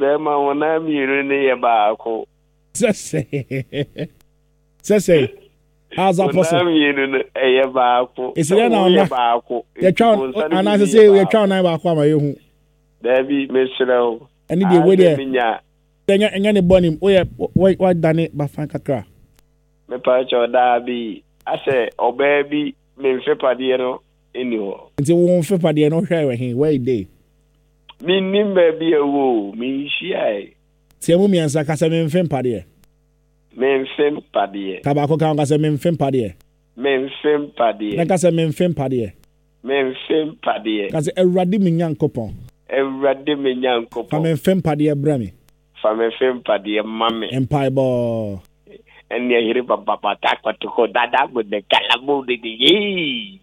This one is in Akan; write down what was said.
Bema wana miru ne ye baako. Say. How's that possible? Wana miru ne ye baako. Is there now na baako? You try and I say we try na baako ama ye hu. Dabi mesrel. Ani dey we there. Enya ne bonim. What dane ba fan kakra. Me pa cho dabi. Ase oba bi me mfe pade no eni ho. Nti wo mfe pade no hwe we hin where dey. Mi nimba bi ewo mi hia. Tie mu miansa kasa me mfe pade. Me mfe pade. Tabako kan kasa me mfe pade. Me mfe pade. Na kasa me mfe pade. Me mfe pade. Kasa Ewurade me nyankopon. Ewurade me nyankopon. Fa me mfe pade bra me. Fa me mfe pade mame. Empire bo. And you hear about that, what to call that with the calamu de ye.